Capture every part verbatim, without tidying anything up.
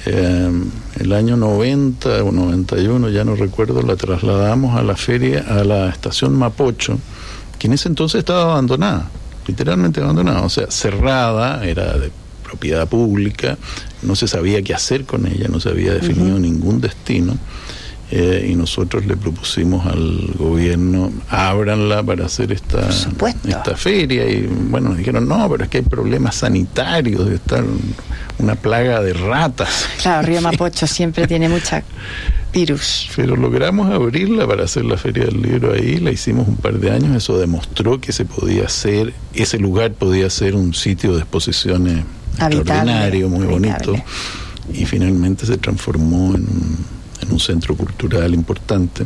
Eh, el año noventa o noventa y uno, ya no recuerdo, la trasladamos a la feria, a la estación Mapocho, que en ese entonces estaba abandonada, literalmente abandonada, o sea, cerrada, era de propiedad pública, no se sabía qué hacer con ella, no se había definido uh-huh. ningún destino, eh, y nosotros le propusimos al gobierno, ábranla para hacer esta, esta feria, y bueno, nos dijeron, no, pero es que hay problemas sanitarios, de estar una plaga de ratas. Claro, Río Mapocho siempre tiene mucha virus. Pero logramos abrirla para hacer la Feria del Libro ahí, la hicimos un par de años, eso demostró que se podía hacer, ese lugar podía ser un sitio de exposiciones extraordinario, muy habitable. Bonito, y finalmente se transformó en un, en un centro cultural importante.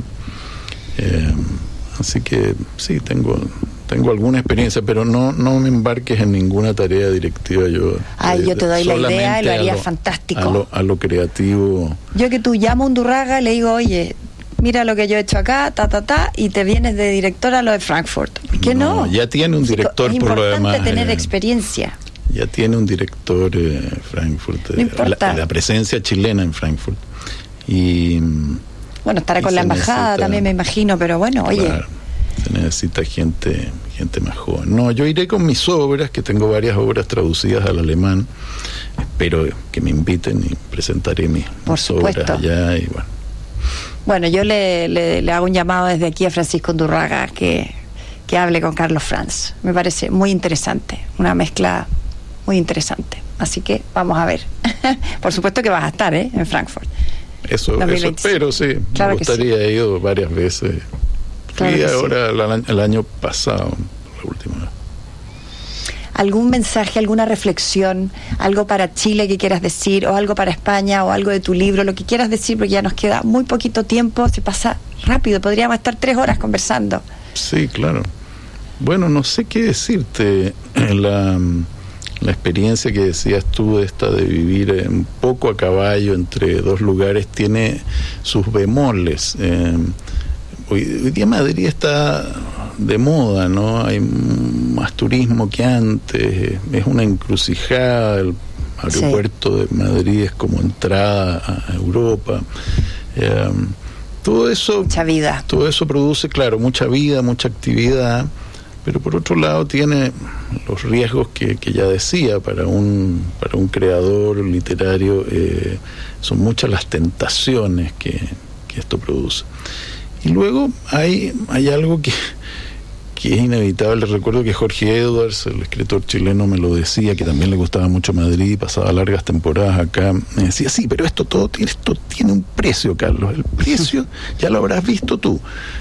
Eh, así que sí, tengo... Tengo alguna experiencia, pero no no me embarques en ninguna tarea directiva. Yo, Ay, yo te doy la idea y lo haría fantástico. A lo, a lo creativo. Yo que tú llamo a Undurraga, le digo, oye, mira lo que yo he hecho acá, ta, ta, ta, y te vienes de director a lo de Frankfurt. ¿Por qué no? no? Ya tiene un director, es por lo demás. Es importante tener eh, experiencia. Ya tiene un director eh, Frankfurt. No importa. La, la presencia chilena en Frankfurt. Y bueno, estará con la embajada necesita, también, me imagino, pero bueno, oye... Claro. Se necesita gente gente más joven. No, yo iré con mis obras, que tengo varias obras traducidas al alemán. Espero que me inviten y presentaré mis, mis obras allá. Y bueno. Bueno, yo le, le, le hago un llamado desde aquí a Francisco Undurraga que, que hable con Carlos Franz. Me parece muy interesante, una mezcla muy interesante. Así que vamos a ver. Por supuesto que vas a estar, ¿eh? En Frankfurt. Eso, eso espero, sí. Claro, me gustaría, sí. He ido varias veces. Fui claro ahora sí. el, el año pasado, la última vez. ¿Algún mensaje, alguna reflexión, algo para Chile que quieras decir, o algo para España, o algo de tu libro, lo que quieras decir, porque ya nos queda muy poquito tiempo, se pasa rápido, podríamos estar tres horas conversando. Sí, claro. Bueno, no sé qué decirte. La, la experiencia que decías tú, esta de vivir un poco a caballo entre dos lugares, tiene sus bemoles. Eh, Hoy, hoy día Madrid está de moda, ¿no? Hay más turismo que antes, es una encrucijada, el aeropuerto sí. de Madrid es como entrada a Europa. Eh, todo eso, mucha vida. Todo eso produce, claro, mucha vida, mucha actividad, pero por otro lado tiene los riesgos que, que ya decía, para un, para un creador literario, eh, son muchas las tentaciones que, que esto produce. Y luego hay, hay algo que, que es inevitable. Recuerdo que Jorge Edwards, el escritor chileno, me lo decía, que también le gustaba mucho Madrid, pasaba largas temporadas acá. Me decía, sí, pero esto todo tiene, esto tiene un precio, Carlos. El precio ya lo habrás visto tú.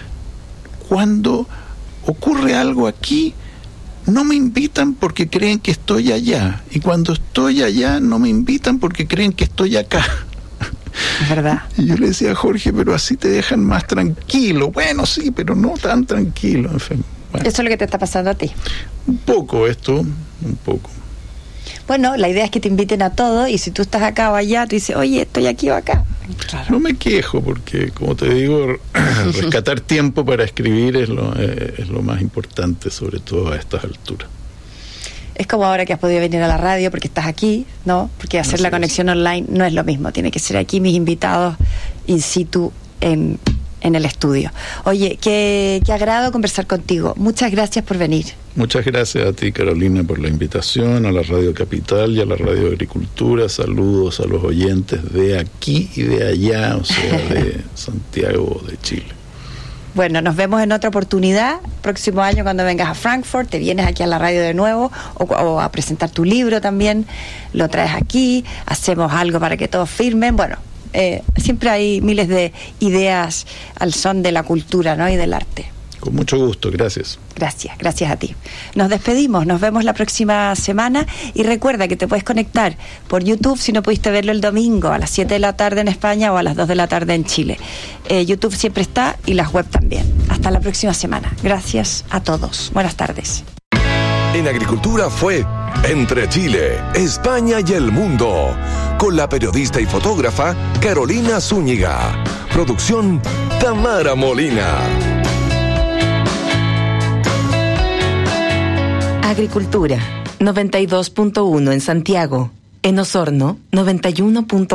Cuando ocurre algo aquí, no me invitan porque creen que estoy allá. Y cuando estoy allá, no me invitan porque creen que estoy acá. Es verdad. Y yo le decía a Jorge, pero así te dejan más tranquilo. Bueno, sí, pero no tan tranquilo. En fin, bueno. Eso es lo que te está pasando a ti. Un poco esto, un poco. Bueno, la idea es que te inviten a todo, y si tú estás acá o allá, tú dices, oye, estoy aquí o acá. Claro. No me quejo, porque, como te digo, rescatar tiempo para escribir es lo, eh, es lo más importante, sobre todo a estas alturas. Es como ahora que has podido venir a la radio porque estás aquí, ¿no? Porque hacer Así la conexión es. online no es lo mismo. Tiene que ser aquí mis invitados in situ en, en el estudio. Oye, qué, qué agrado conversar contigo. Muchas gracias por venir. Muchas gracias a ti, Carolina, por la invitación, a la Radio Capital y a la Radio Agricultura. Saludos a los oyentes de aquí y de allá, o sea, de Santiago de Chile. Bueno, nos vemos en otra oportunidad. Próximo año, cuando vengas a Frankfurt, te vienes aquí a la radio de nuevo, o, o a presentar tu libro también, lo traes aquí, hacemos algo para que todos firmen. Bueno, eh, siempre hay miles de ideas al son de la cultura, ¿no? Y del arte. Con mucho gusto, gracias. Gracias, gracias a ti. Nos despedimos, nos vemos la próxima semana, y recuerda que te puedes conectar por YouTube si no pudiste verlo el domingo a las siete de la tarde en España o a las dos de la tarde en Chile. Eh, YouTube siempre está, y las web también. Hasta la próxima semana. Gracias a todos. Buenas tardes. En Agricultura fue Entre Chile, España y el Mundo, con la periodista y fotógrafa Carolina Zúñiga. Producción Tamara Molina. Agricultura, noventa y dos punto uno en Santiago. En Osorno, noventa y uno punto uno.